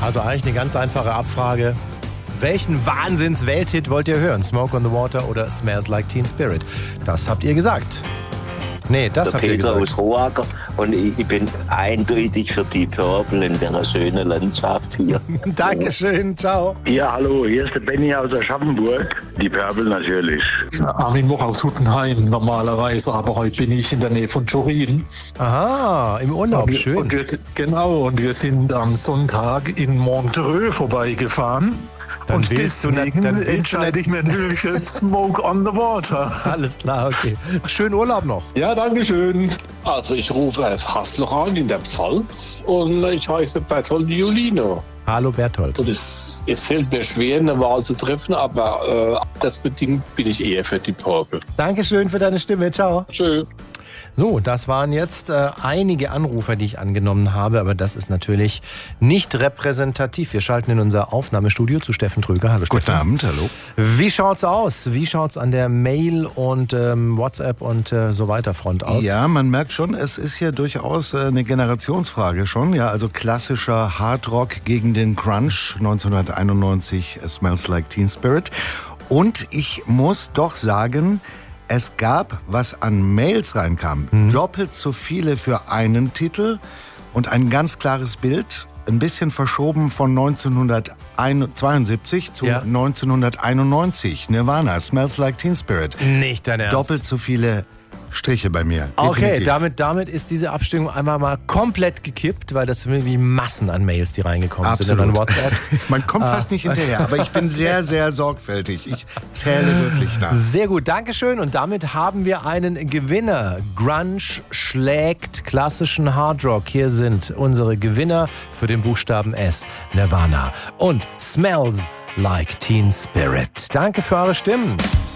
Also eigentlich eine ganz einfache Abfrage. Welchen Wahnsinns-Welthit wollt ihr hören? Smoke on the Water oder Smells Like Teen Spirit? Das habt ihr gesagt. Nee, das habt ihr gesagt. Peter aus Roager und ich bin eindeutig für die Purple in der schönen Landschaft hier. Dankeschön, ciao. Ja, hallo, hier ist der Benny aus Aschaffenburg. Die Purple natürlich. Armin Moch aus Huttenheim normalerweise, aber heute bin ich in der Nähe von Turin. Aha, im Urlaub, schön. Und wir sind am Sonntag in Montreux vorbeigefahren. Dann und willst du deswegen entscheide entscheide ich mir natürlich für Smoke on the Water. Alles klar, okay. Schönen Urlaub noch. Ja, danke schön. Also ich rufe aus Haslach an in der Pfalz und ich heiße Bertold Julino. Hallo Bertold. Und es fällt mir schwer, eine Wahl zu treffen, aber das bedingt bin ich eher für die Purple. Dankeschön für deine Stimme, ciao. Tschö. So, das waren jetzt einige Anrufer, die ich angenommen habe, aber das ist natürlich nicht repräsentativ. Wir schalten in unser Aufnahmestudio zu Steffen Tröger. Hallo Steffen. Guten Abend, hallo. Wie schaut's aus? Wie schaut's an der Mail- und WhatsApp und so weiter Front aus? Ja, man merkt schon, es ist hier durchaus eine Generationsfrage schon. Ja, also klassischer Hardrock gegen den Crunch, 1991 Smells Like Teen Spirit. Und ich muss doch sagen, es gab, was an Mails reinkam, doppelt so viele für einen Titel und ein ganz klares Bild, ein bisschen verschoben von 1972 zu 1991. Nirvana, Smells Like Teen Spirit. Nicht dein Ernst. Doppelt so viele Striche bei mir. Okay, definitiv. damit ist diese Abstimmung einmal mal komplett gekippt, weil das sind irgendwie Massen an Mails, die reingekommen sind und an WhatsApps. Man kommt fast nicht hinterher, aber ich bin sehr, sehr sorgfältig. Ich zähle wirklich nach. Sehr gut, Dankeschön. Und damit haben wir einen Gewinner. Grunge schlägt klassischen Hardrock. Hier sind unsere Gewinner für den Buchstaben S. Nirvana und Smells Like Teen Spirit. Danke für eure Stimmen.